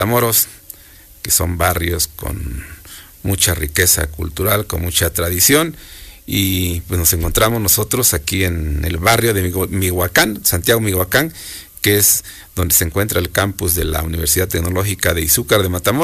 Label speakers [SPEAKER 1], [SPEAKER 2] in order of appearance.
[SPEAKER 1] Matamoros, que son barrios con mucha riqueza cultural, con mucha tradición, y pues nos encontramos nosotros aquí en el barrio de Mihuacán, Santiago Mihuacán, que es donde se encuentra el campus de la Universidad Tecnológica de Izúcar de Matamoros.